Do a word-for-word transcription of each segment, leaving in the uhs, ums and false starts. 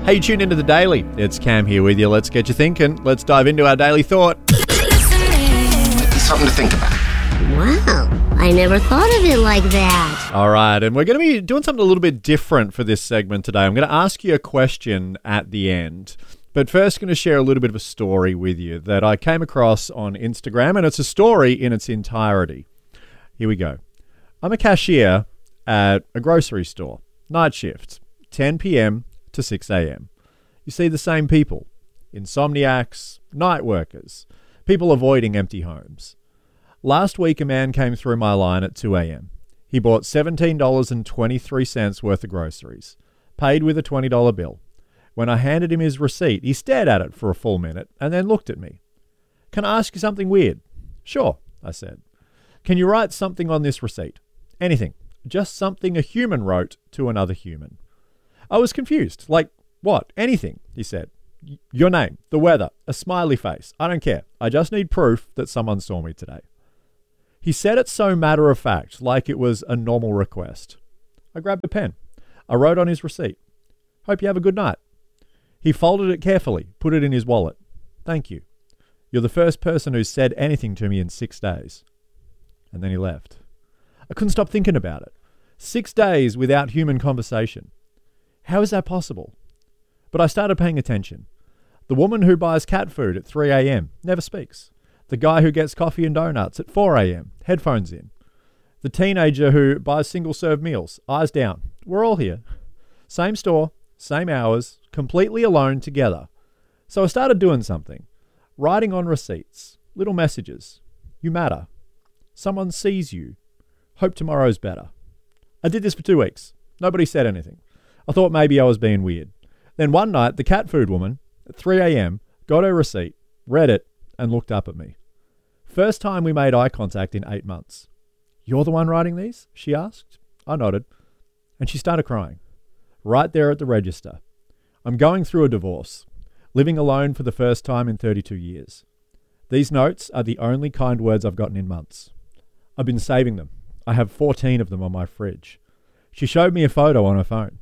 Hey, you tuned into The Daily. It's Cam here with you. Let's get you thinking. Let's dive into our daily thought. Something to think about. Wow, I never thought of it like that. All right, and we're going to be doing something a little bit different for this segment today. I'm going to ask you a question at the end. But first, going to share a little bit of a story with you that I came across on Instagram, and it's a story in its entirety. Here we go. I'm a cashier at a grocery store. Night shift, ten p.m. to six a.m. You see the same people. Insomniacs, night workers, people avoiding empty homes. Last week, a man came through my line at two a.m. He bought seventeen dollars and twenty-three cents worth of groceries, paid with a twenty dollars bill. When I handed him his receipt, he stared at it for a full minute and then looked at me. Can I ask you something weird? Sure, I said. Can you write something on this receipt? Anything. Just something a human wrote to another human. I was confused. Like, what? Anything, he said. Your name, the weather, a smiley face. I don't care. I just need proof that someone saw me today. He said it so matter of fact, like it was a normal request. I grabbed a pen. I wrote on his receipt. Hope you have a good night. He folded it carefully, put it in his wallet. Thank you. You're the first person who's said anything to me in six days. And then he left. I couldn't stop thinking about it. Six days without human conversation. How is that possible? But I started paying attention. The woman who buys cat food at three a.m. never speaks. The guy who gets coffee and donuts at four a.m. headphones in. The teenager who buys single-serve meals, eyes down. We're all here. Same store, same hours, completely alone together. So I started doing something. Writing on receipts, little messages. You matter. Someone sees you. Hope tomorrow's better. I did this for two weeks. Nobody said anything. I thought maybe I was being weird. Then one night, the cat food woman, at three a.m., got her receipt, read it, and looked up at me. First time we made eye contact in eight months. You're the one writing these? She asked. I nodded. And she started crying. Right there at the register. I'm going through a divorce. Living alone for the first time in thirty-two years. These notes are the only kind words I've gotten in months. I've been saving them. I have fourteen of them on my fridge. She showed me a photo on her phone.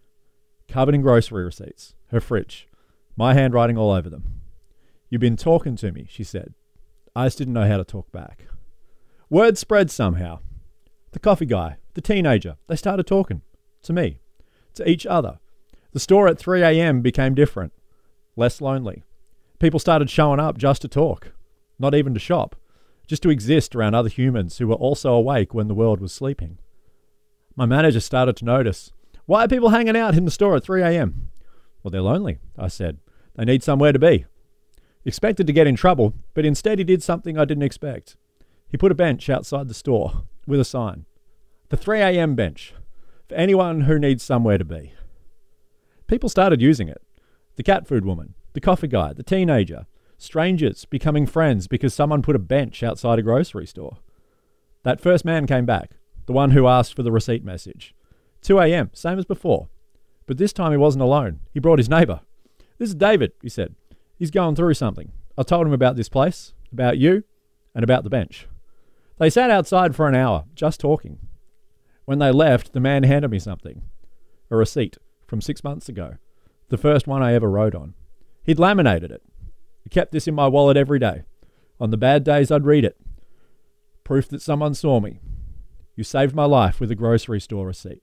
Covered in grocery receipts. Her fridge. My handwriting all over them. You've been talking to me, she said. I just didn't know how to talk back. Word spread somehow. The coffee guy, the teenager, they started talking. To me. To each other. The store at three a.m. became different. Less lonely. People started showing up just to talk. Not even to shop. Just to exist around other humans who were also awake when the world was sleeping. My manager started to notice. Why are people hanging out in the store at three a.m.? Well, they're lonely, I said. They need somewhere to be. Expected to get in trouble, but instead he did something I didn't expect. He put a bench outside the store with a sign. The three a.m. bench. For anyone who needs somewhere to be. People started using it. The cat food woman, the coffee guy, the teenager, strangers becoming friends because someone put a bench outside a grocery store. That first man came back, the one who asked for the receipt message. two a.m., same as before. But this time he wasn't alone. He brought his neighbour. This is David, he said. He's going through something. I told him about this place, about you, and about the bench. They sat outside for an hour, just talking. When they left, the man handed me something. A receipt from six months ago. The first one I ever wrote on. He'd laminated it. I kept this in my wallet every day. On the bad days, I'd read it. Proof that someone saw me. You saved my life with a grocery store receipt.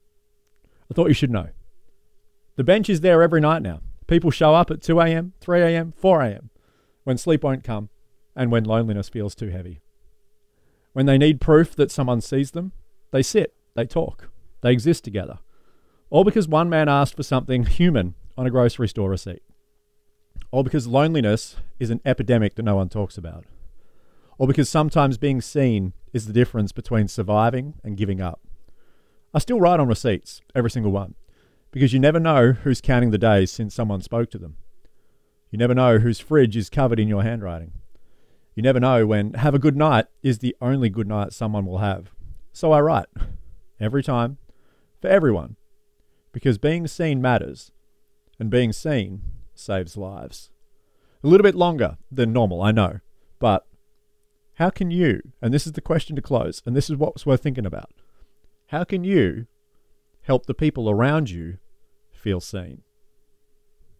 I thought you should know. The bench is there every night now. People show up at two a.m., three a.m., four a.m. when sleep won't come and when loneliness feels too heavy. When they need proof that someone sees them, they sit, they talk, they exist together. All because one man asked for something human on a grocery store receipt. All because loneliness is an epidemic that no one talks about. Or because sometimes being seen is the difference between surviving and giving up. I still write on receipts, every single one, because you never know who's counting the days since someone spoke to them. You never know whose fridge is covered in your handwriting. You never know when have a good night is the only good night someone will have. So I write, every time, for everyone, because being seen matters, and being seen saves lives. A little bit longer than normal, I know, but how can you, and this is the question to close, and this is what's worth thinking about, how can you help the people around you feel seen?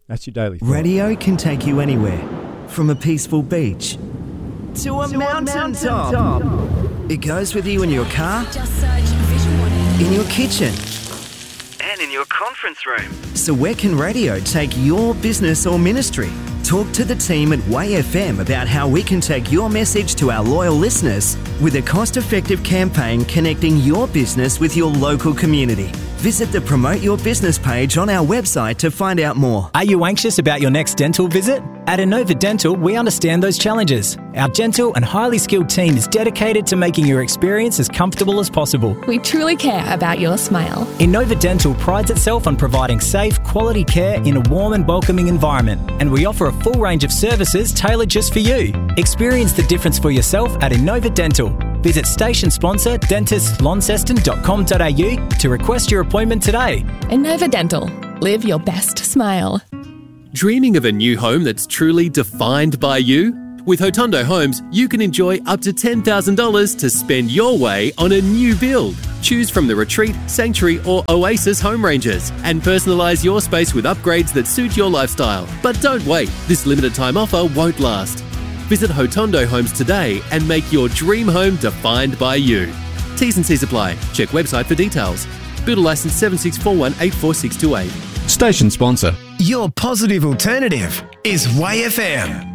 That's your daily thought. Radio can take you anywhere, from a peaceful beach to a to mountain, a mountain top. top. It goes with you in your car, Just search Vision One. in your kitchen. And in your conference room. So where can radio take your business or ministry? Talk to the team at Way F M about how we can take your message to our loyal listeners with a cost-effective campaign connecting your business with your local community. Visit the Promote Your Business page on our website to find out more. Are you anxious about your next dental visit? At Innova Dental, we understand those challenges. Our gentle and highly skilled team is dedicated to making your experience as comfortable as possible. We truly care about your smile. Innova Dental prides itself on providing safe, quality care in a warm and welcoming environment, and we offer a full range of services tailored just for you. Experience the difference for yourself at Innova Dental. Visit station sponsor dentist launceston dot com dot a u to request your appointment today. Innova Dental. Live your best smile. Dreaming of a new home that's truly defined by you? With Hotondo Homes, you can enjoy up to ten thousand dollars to spend your way on a new build. Choose from the Retreat, Sanctuary or Oasis home ranges and personalise your space with upgrades that suit your lifestyle. But don't wait, this limited time offer won't last. Visit Hotondo Homes today and make your dream home defined by you. T's and C's apply. Check website for details. Builder licence seven six four one eight four six two eight. Station sponsor. Your positive alternative is Way F M.